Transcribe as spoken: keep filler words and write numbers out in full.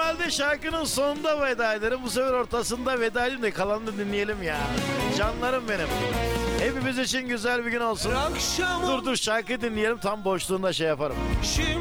Normalde şarkının sonunda veda ederim. Bu sefer ortasında veda edeyim de kalanını dinleyelim ya. Canlarım benim. Hepimiz için güzel bir gün olsun. Akşam Dur dur şarkı dinleyelim, tam boşluğunda şey yaparım. Şimdi